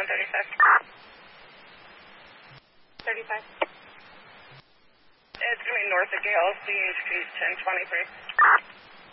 135. 35. It's going to be north of Gale, CHP 1023.